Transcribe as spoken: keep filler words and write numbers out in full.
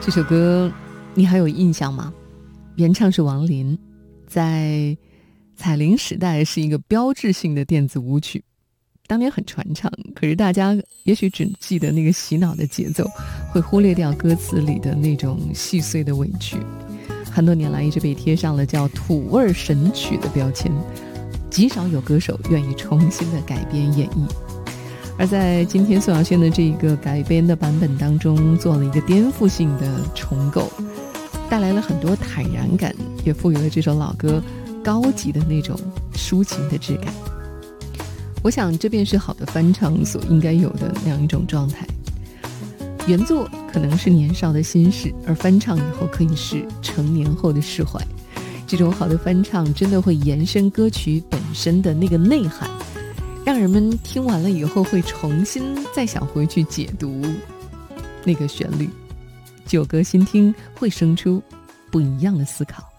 这首歌你还有印象吗？原唱是王琳，在彩铃时代是一个标志性的电子舞曲，当年很传唱，可是大家也许只记得那个洗脑的节奏，会忽略掉歌词里的那种细碎的委屈。很多年来一直被贴上了叫土味神曲的标签，极少有歌手愿意重新的改编演绎。而在今天宋小轩的这个改编的版本当中，做了一个颠覆性的重构，带来了很多坦然感，也赋予了这首老歌高级的那种抒情的质感。我想这便是好的翻唱所应该有的那样一种状态。原作可能是年少的心事，而翻唱以后可以是成年后的释怀。这种好的翻唱真的会延伸歌曲本身的那个内涵，让人们听完了以后会重新再想回去解读那个旋律。旧歌新听会生出不一样的思考。